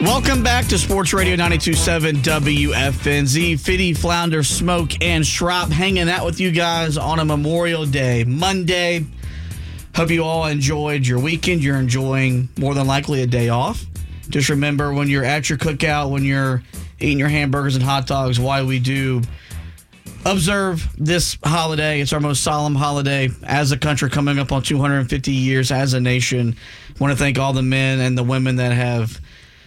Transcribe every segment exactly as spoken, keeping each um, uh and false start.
Welcome back to Sports Radio ninety-two point seven W F N Z. Fitty, Flounder, Smoke, and Schropp hanging out with you guys on a Memorial Day Monday. Hope you all enjoyed your weekend. You're enjoying more than likely a day off. Just remember when you're at your cookout, when you're eating your hamburgers and hot dogs, why we do observe this holiday. It's our most solemn holiday as a country, coming up on two hundred fifty years as a nation. I want to thank all the men and the women that have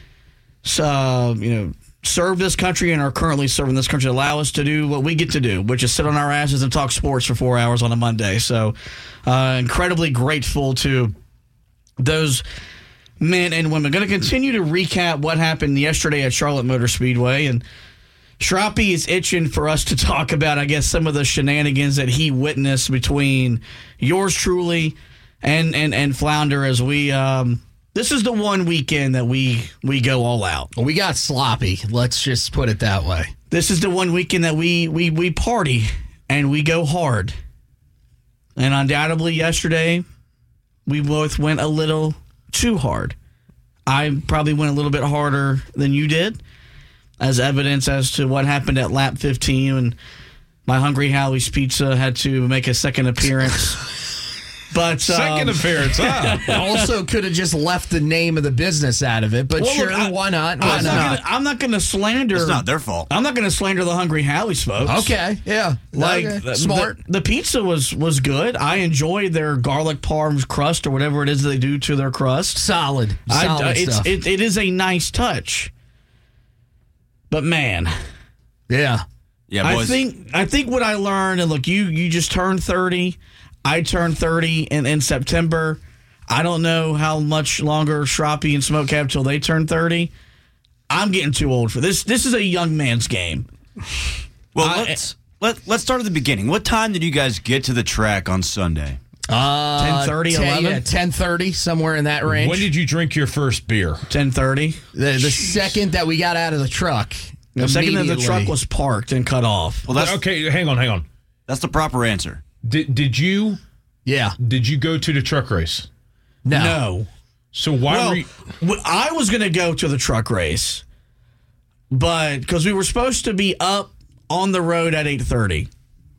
uh, you know, served this country and are currently serving this country, allow us to do what we get to do, which is sit on our asses and talk sports for four hours on a Monday. So uh, incredibly grateful to those men and women. Going to continue to recap what happened yesterday at Charlotte Motor Speedway, and Schroppy is itching for us to talk about, I guess, some of the shenanigans that he witnessed between yours truly and and, and Flounder as we um, this is the one weekend that we we go all out. We got sloppy. Let's just put it that way. This is the one weekend that we we we party and we go hard. And undoubtedly yesterday we both went a little too hard. I probably went a little bit harder than you did, as evidence as to what happened at lap fifteen when my Hungry Howie's Pizza had to make a second appearance. But Second um, appearance, huh? Also could have just left the name of the business out of it, but well, sure, look, I, why not? Why I'm not? not gonna, I'm not going to slander. It's not their fault. I'm not going to slander the Hungry Howie's folks. Okay, yeah. Like okay. the, Smart. The, the pizza was was good. I enjoyed their garlic parm crust or whatever it is they do to their crust. Solid. Solid I, it's, stuff. it, it is a nice touch. But man, yeah. Yeah, boys. I think I think what I learned, and look, you you just turned thirty. I turned thirty in, in September. I don't know how much longer Schroppy and Smoke have till they turn thirty. I'm getting too old for this. This is a young man's game. Well, I, let's let, let's start at the beginning. What time did you guys get to the track on Sunday? Uh, ten thirty, eleven? Yeah, ten thirty, somewhere in that range. When did you drink your first beer? ten thirty. The, the second that we got out of the truck. The second that the truck immediately. was parked and cut off. Well, that's Okay, hang on, hang on. that's the proper answer. Did did you Yeah. did you go to the truck race? No. No. So why Well, were you, w- I was going to go to the truck race, but because we were supposed to be up on the road at eight thirty.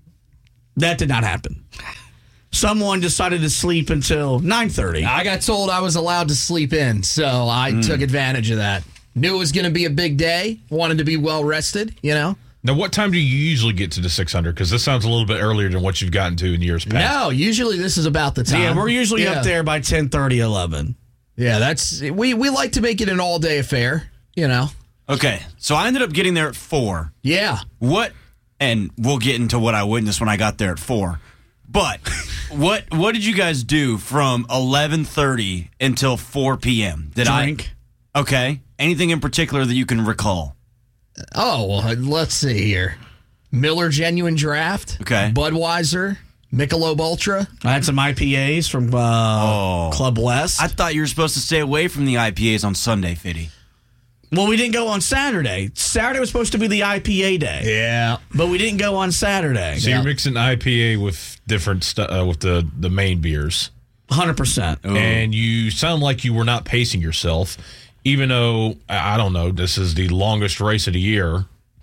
That did not happen. Someone decided to sleep until nine thirty. I got told I was allowed to sleep in, so I Mm. took advantage of that. Knew it was going to be a big day. Wanted to be well rested, you know? now? What time do you usually get to the six hundred? Because this sounds a little bit earlier than what you've gotten to in years past. No, usually this is about the time. Yeah, we're usually Yeah. up there by ten thirty, eleven. Yeah, that's we we like to make it an all day affair, you know. Okay, so I ended up getting there at four. Yeah. What? And we'll get into what I witnessed when I got there at four. But what what did you guys do from eleven thirty until four p.m.? Did Drink. I? Okay. Anything in particular that you can recall? Oh, well, let's see here. Miller Genuine Draft. Okay. Budweiser. Michelob Ultra. I had some I P As from uh, Oh. Club West. I thought you were supposed to stay away from the I P As on Sunday, Fitty. well, we didn't go on Saturday. Saturday was supposed to be the I P A day, Yeah. but we didn't go on Saturday. So you're mixing I P A with different stuff uh, with the the main beers, one hundred percent. and you sound like you were not pacing yourself. Even though I I don't know, this is the longest race of the year,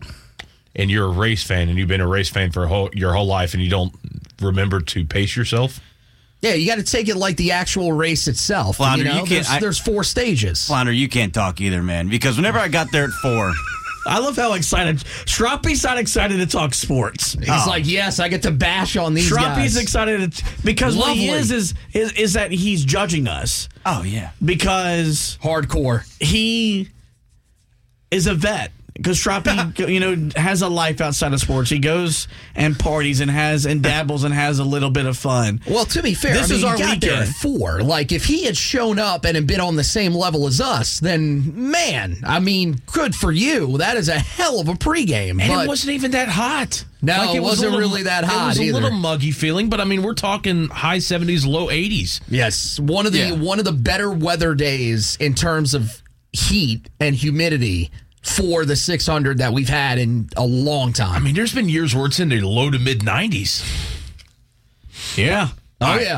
and you're a race fan, and you've been a race fan for a whole, your whole life, and you don't remember to pace yourself. Yeah, you got to take it like the actual race itself. Flounder, you know, you can't- there's, I- there's four stages. Flounder, you can't talk either, man. Because whenever I got there at four, I love how excited Schroppy's not excited to talk sports. He's Oh. like, yes, I get to bash on these Schroppy's guys. excited to, because what he Lovely. is, is is is that he's judging us oh yeah, because Hardcore. he is a vet. Because Schroppy, you know, has a life outside of sports. He goes and parties and has and dabbles and has a little bit of fun. Well, to be fair, This I mean, is our you got there at weekend. four. Like, if he had shown up and had been on the same level as us, then, man, I mean, good for you. That is a hell of a pregame. And but it wasn't even that hot. No, it was wasn't a little- really that It hot was a either. little muggy feeling, but I mean, we're talking high seventies, low eighties. yes, one of the Yeah. one of the better weather days in terms of heat and humidity for the six hundred that we've had in a long time. I mean, there's been years where it's in the low to mid nineties. Yeah. oh, yeah.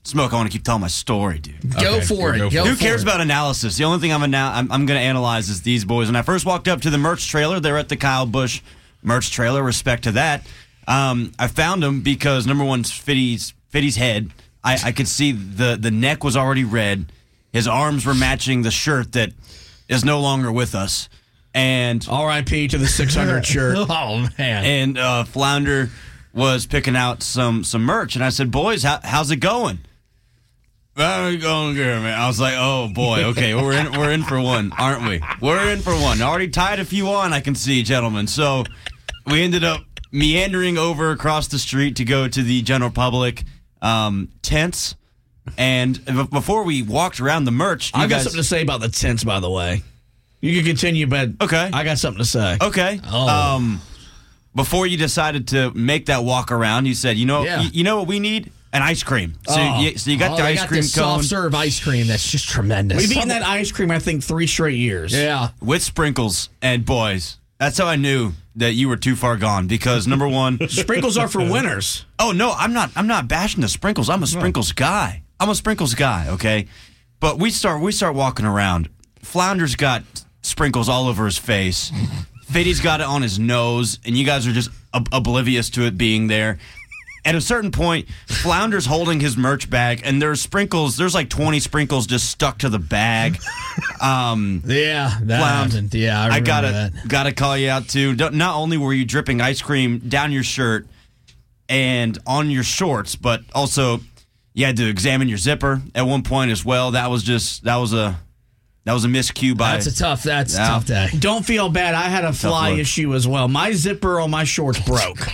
Smoke, I want to keep telling my story, dude. Go Okay, for it. go Go for Who for cares it. about analysis? The only thing I'm ana- I'm, I'm going to analyze is these boys. When I first walked up to the merch trailer, they're at the Kyle Busch merch trailer. Respect to that. Um, I found them because number one's Fitty's Fitty's head. I, I could see the the neck was already red. His arms were matching the shirt that is no longer with us. And R I P to the six hundred shirt. Oh, man. and uh, Flounder was picking out some some merch, and I said, "Boys, how, how's it going?" Very going good, man. I was like, "Oh boy, okay, we're in we're in for one, aren't we? We're in for one. Already tied a few on, I can see, gentlemen." So we ended up meandering over across the street to go to the general public um, tents, and b- before we walked around the merch, you I got guys, something to say about the tents, by the way. You can continue, but Okay. I got something to say. Okay. Oh. Um, before you decided to make that walk around, you said, "You know, Yeah. you, you know what we need? An ice cream." So, Oh. you, so you got Oh, the they ice got cream this cone soft serve ice cream that's just tremendous. We've eaten that ice cream, I think, three straight years. Yeah. with sprinkles, and boys, that's how I knew that you were too far gone. Because number one, Sprinkles are for winners. oh no, I'm not. I'm not bashing the sprinkles. I'm a sprinkles guy. I'm a sprinkles guy. Okay, but we start we start walking around. Flounder's got sprinkles all over his face. Fitty's got it on his nose, and you guys are just ob- oblivious to it being there. At a certain point, Flounder's holding his merch bag, and there's sprinkles. There's like twenty sprinkles just stuck to the bag. Um, Yeah, that Flound, happened. Yeah, I I remember gotta that. gotta call you out too. Don't- Not only were you dripping ice cream down your shirt and on your shorts, but also you had to examine your zipper at one point as well. That was just that was a that was a miscue by. That's a tough, that's a Yeah. tough day. Don't feel bad. I had a fly look. issue as well. My zipper on my shorts broke.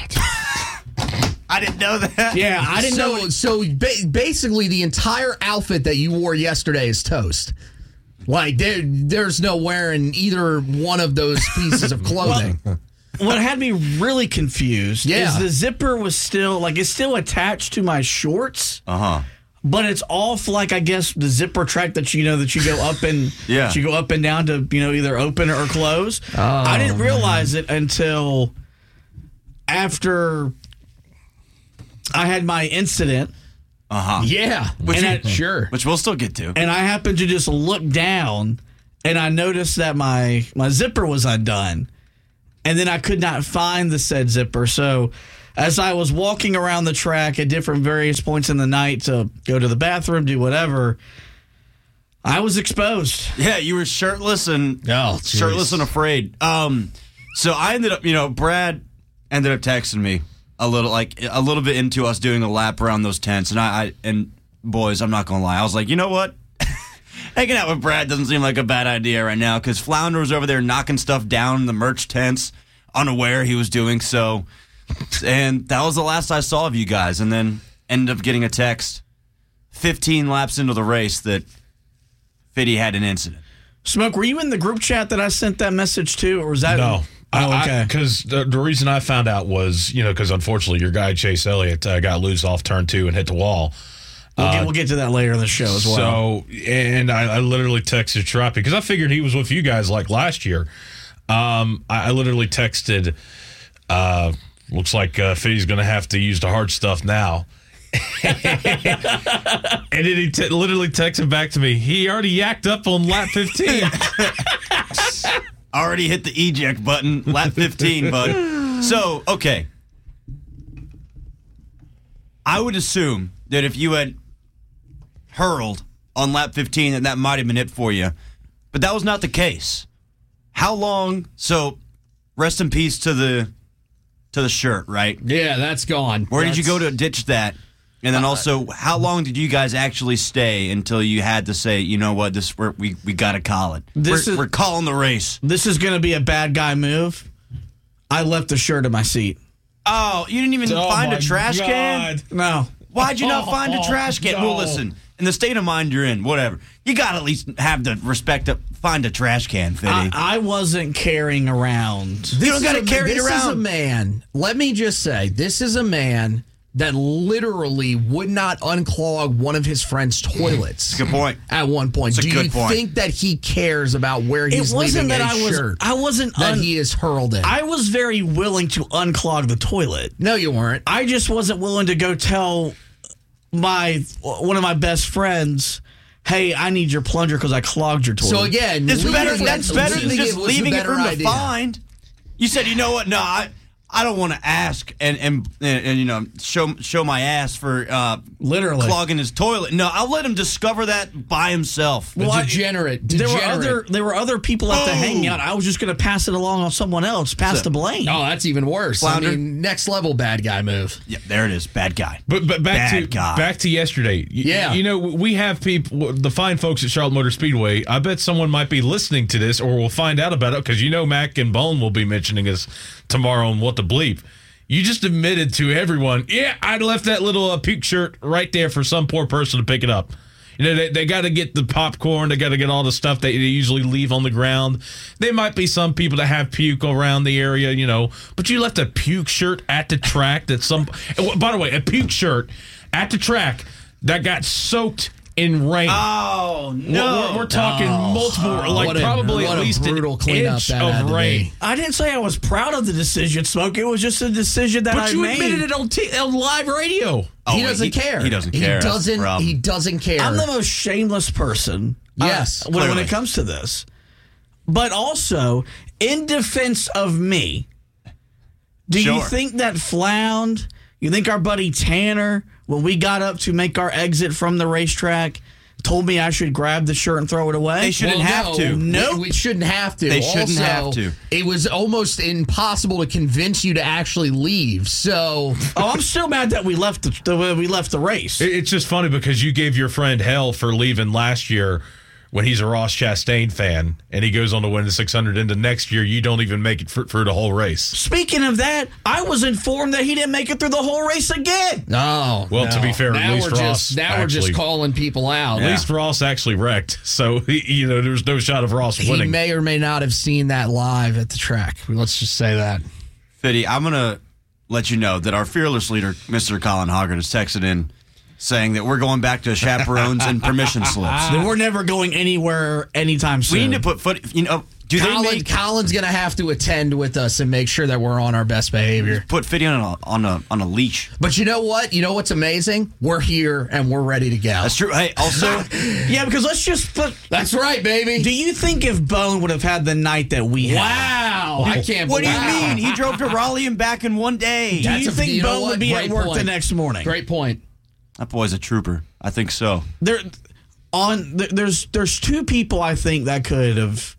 I didn't know that. Yeah, I didn't so, know. So ba- basically, the entire outfit that you wore yesterday is toast. Like there, there's no wearing either one of those pieces of clothing. What had me really confused Yeah. is the zipper was still, like, it's still attached to my shorts, Uh huh. but it's off, like, I guess, the zipper track that you know that you go up and Yeah. that you go up and down to, you know, either open or close. I didn't realize it until after I had my incident, Uh huh. Yeah, And I- sure. Which we'll still get to. and I happened to just look down, and I noticed that my my zipper was undone, and then I could not find the said zipper. So, as I was walking around the track at different various points in the night to go to the bathroom, do whatever, I was exposed. Yeah, you were shirtless and Oh, jeez. shirtless and afraid. Um, so I ended up, you know, Brad ended up texting me a little, like a little bit into us doing a lap around those tents, and I, I and boys, I'm not gonna lie, I was like, you know what, hanging out with Brad doesn't seem like a bad idea right now because Flounder was over there knocking stuff down in the merch tents, unaware he was doing so, and that was the last I saw of you guys. And then ended up getting a text fifteen laps into the race that Fitty had an incident. Smoke, were you in the group chat that I sent that message to, or was that No. Oh, okay. Because the, the reason I found out was, you know, because unfortunately your guy Chase Elliott uh, got loose off turn two and hit the wall. we'll, get, we'll get to that later in the show as well. So, and I, I literally texted Troppy because I figured he was with you guys like last year. Um, I, I literally texted, uh, looks like uh, Fitty's going to have to use the hard stuff now. And then he t- literally texted back to me, he already yacked up on lap fifteen. Already hit the eject button, lap fifteen, bud. So, okay. I would assume that if you had hurled on lap fifteen, that that might have been it for you. But that was not the case. How long? So, rest in peace to the to the shirt, right? Yeah, that's gone. Where did you That's- go to ditch that? And then also, how long did you guys actually stay until you had to say, you know what, this we're, we we got to call it. This we're, is- we're calling the race. This is going to be a bad guy move. I left the shirt in my seat. Oh, you didn't even Oh find my a trash can? God. No. Why'd you not find a trash can? No. Well, listen, in the state of mind you're in, whatever, you got to at least have the respect to find a trash can, Fitty. I, I wasn't carrying around. you don't This got to is a- carry it This is a around. man. Let me just say, this is a man that literally would not unclog one of his friends' toilets. Good point. At one point, It's a do good you point. think that he cares about where It he's wasn't leaving that a I was. shirt I wasn't. that Un, he is hurled in? I was very willing to unclog the toilet. no, you weren't. I just wasn't willing to go tell my one of my best friends, hey, I need your plunger because I clogged your toilet. So again, It's better. leaving That's it- better than leaving just it was a leaving it better for him to idea. find. You said, you know what? No, I, I don't want to ask and, and and and you know show show my ass for uh, Literally. clogging his toilet. No, I'll let him discover that by himself. Well, I- degenerate, There were degenerate. other there were other people at the Oh. hangout. I was just going to pass it along on someone else, pass So- the blame. Oh, that's even worse. Flounder. I mean, next level bad guy move. Yeah, there it is. Bad guy. But but back Bad to guy. back to yesterday. Y- Yeah. you know we have people, the fine folks at Charlotte Motor Speedway. I bet someone might be listening to this, or will find out about it because you know Mac and Bone will be mentioning us tomorrow on What the Bleep. You just admitted to everyone, yeah, I left that little uh, puke shirt right there for some poor person to pick it up. You know, they, they got to get the popcorn. They got to get all the stuff that they usually leave on the ground. There might be some people that have puke around the area, you know, but you left a puke shirt at the track that some, by the way, a puke shirt at the track that got soaked in rain. Oh We're, we're talking multiple, like What a- probably what at a least an brutal cleanup inch that had of to rain. be. I didn't say I was proud of the decision, Smoke. It was just a decision that But I you made. admitted it on, t- on live radio. Oh, he doesn't care. He doesn't care. He doesn't. Rob. He doesn't care. I'm the most shameless person. Yes, uh, when, when clearly. it comes to this. But also, in defense of me, do you Sure. think that Flound, you think our buddy Tanner, when we got up to make our exit from the racetrack, told me I should grab the shirt and throw it away? They shouldn't Well, have no, to. We, Nope. we shouldn't have to. They shouldn't Also, have to. It was almost impossible to convince you to actually leave. So Oh, I'm still mad that we left the, the we left the race. It- It's just funny because you gave your friend hell for leaving last year when he's a Ross Chastain fan and he goes on to win the six hundred. Into next year, you don't even make it for, for the whole race. Speaking of that, I was informed that he didn't make it through the whole race again. no. Well, to no. be fair, at now least we're Ross just now we're just actually- calling people out. At least Ross actually wrecked. So, he, you know, there was no shot of Ross He winning. may or may not have seen that live at the track. Let's just say that. Fitty, I'm going to let you know that our fearless leader, Mister Colin Hoggart, has texted in saying that we're going back to chaperones and permission slips. Then we're never going anywhere anytime soon. We need to put foot, you know, do Colin, they make, Colin's going to have to attend with us and make sure that we're on our best behavior. put Fitty on a, on a on a leash? But you know what? You know what's amazing? We're here and we're ready to go. That's true. Hey, also, Yeah, because let's just put. That's right, baby. Do you think if Bone would have had the night that we had? Wow. I can't what do you believe mean? He drove to Raleigh and back in one day. Do That's you a- think you know Bone what? would be Great at work point. the next morning? Great point. That boy's a trooper. I think so. There, on there- there's there's two people I think that could have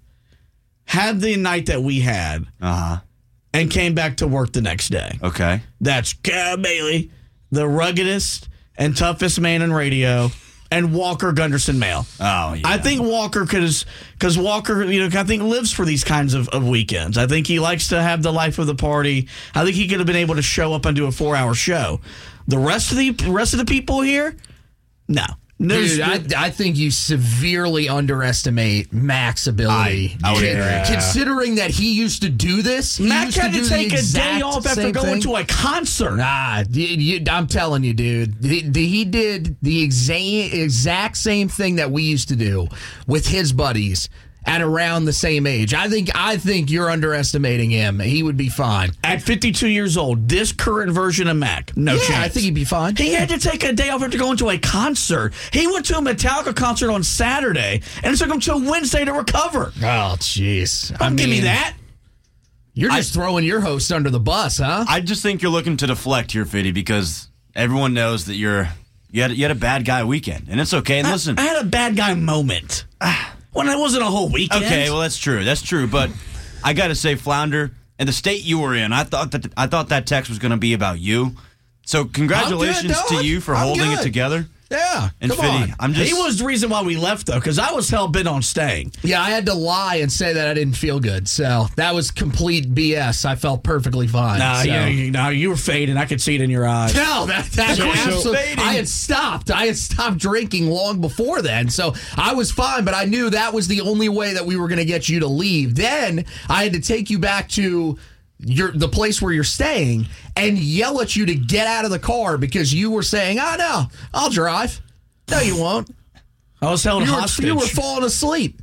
had the night that we had Uh huh. and came back to work the next day. Okay. That's Cal Bailey, the ruggedest and toughest man in radio, and Walker Gunderson Mail. Oh, yeah. I think Walker could, because Walker, you know, I think lives for these kinds of, of weekends. I think he likes to have the life of the party. I think he could have been able to show up and do a four hour show. The rest of the rest of the people here, no. There's- Dude, I, I think you severely underestimate Mac's ability. I- I would Con- agree. Considering that he used to do this, he Mac used had to, to do take the a day exact off after same going thing. to a concert. Nah, you, you, I'm telling you, dude. The, the, he did the exa- exact same thing that we used to do with his buddies at around the same age. I think I think you're underestimating him. He would be fine. At fifty-two years old, this current version of Mac, no yeah, chance. I think he'd be fine. He had to take a day off after going to a concert. He went to a Metallica concert on Saturday, and it took him till Wednesday to recover. Oh, jeez. Don't give me that. You're just throwing your host under the bus, huh? I just think you're looking to deflect here, Fitty, because everyone knows that you're you had, you had a bad guy weekend, and it's okay. And listen, I had a bad guy moment. When it wasn't a whole weekend. okay, well that's true, that's true. But I got to say, Flounder, and the state you were in, I thought that I thought that text was going to be about you. So congratulations dog. to you for I'm holding good. it together. Yeah, And come Fitty, on. I'm just He was the reason why we left, though, because I was hell bent on staying. Yeah, I had to lie and say that I didn't feel good. So that was complete B S. I felt perfectly fine. Nah, so. you, you, nah, you were fading. I could see it in your eyes. No, that, that's So- so- absolutely. I had stopped. I had stopped drinking long before then, so I was fine. But I knew that was the only way that we were going to get you to leave. Then I had to take you back to your the place where you're staying and yell at you to get out of the car because you were saying, "Oh no, I'll drive." No, you won't. I was held You were, hostage. you were falling asleep.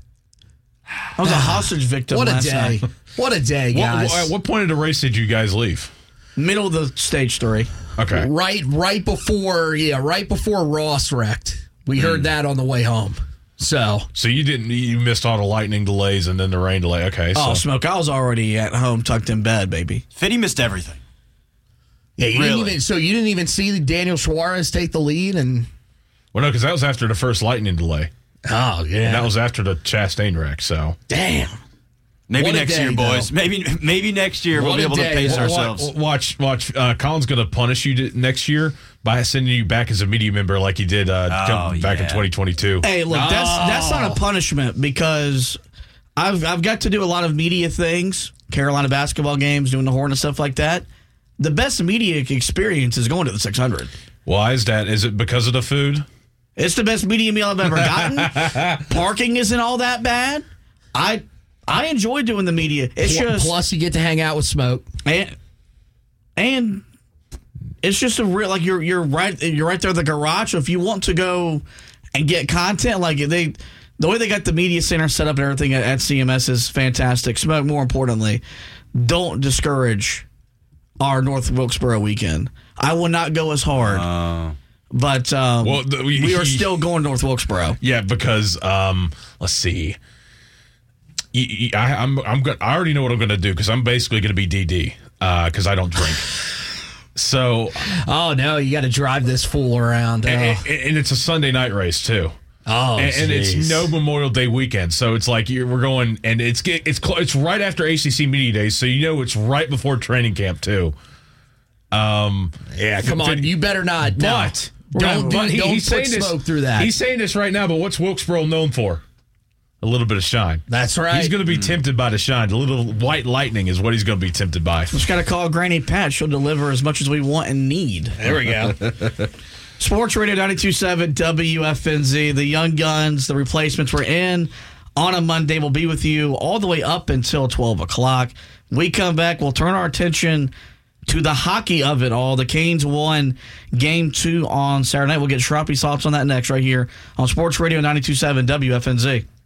I was a hostage victim What a last day! night. What a day, What, guys. what, at what point of the race did you guys leave? Middle of the stage three. Okay. Right, right before, yeah, right before Ross wrecked. We heard that on the way home. So, So you didn't, you missed all the lightning delays and then the rain delay. Okay. Oh, So Smoke, I was already at home, tucked in bed, baby. Fitty missed everything. yeah, you didn't Really? even. So you didn't even see Daniel Suarez take the lead, and well, no, because that was after the first lightning delay. oh yeah, And that was after the Chastain wreck. So damn. Maybe What a next day, year, boys. though. Maybe maybe next year we'll What be a able day. to pace Wa- ourselves. watch, watch. Uh, Colin's going to punish you to, next year by sending you back as a media member like he did uh, Oh, come back in yeah. twenty twenty-two. Hey, look, that's that's not Oh. a punishment because I've I've got to do a lot of media things, Carolina basketball games, doing the horn and stuff like that. The best media experience is going to the six hundred. Why is that? Is it because of the food? It's the best media meal I've ever gotten. Parking isn't all that bad. I I enjoy doing the media. It's Pl- just Plus, you get to hang out with Smoke. and, and it's just a real like you're you're right you're right there at the garage. So if you want to go and get content, like they the way they got the media center set up and everything at, at C M S is fantastic. Smoke, more importantly, don't discourage our North Wilkesboro weekend. I will not go as hard, Uh, but um, Well, the- we- we are he- still going North Wilkesboro. Yeah, because um, let's see. Y- y- I, I'm I'm go- I already know what I'm going to do because I'm basically going to be D D because I don't drink. So Oh no, you got to drive this fool around. Oh, and, and it's a Sunday night race too. oh and, and it's jeez. no Memorial Day weekend, so it's like you're, we're going, and it's get- it's cl- it's right after A C C Media Days, so you know it's right before training camp too. Um, Yeah, come on, you better not. No. but we're gonna- Don't do, but he- don't he's put saying this- Smoke through that. He's saying this right now, but what's Wilkesboro known for? A little bit of shine. That's right. He's going to be tempted by the shine. The little white lightning is what he's going to be tempted by. Just got to call Granny Pat. She'll deliver as much as we want and need. There we go. Sports Radio ninety-two point seven W F N Z. The Young Guns, the replacements were in on a Monday. We'll be with you all the way up until twelve o'clock. We come back. We'll turn our attention to the hockey of it all. The Canes won game two on Saturday night. We'll get Shroppy's thoughts on that next right here on Sports Radio ninety-two point seven W F N Z.